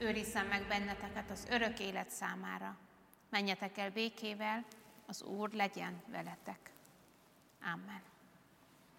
őrizzen meg benneteket az örök élet számára. Menjetek el békével, az Úr legyen veletek. Amen.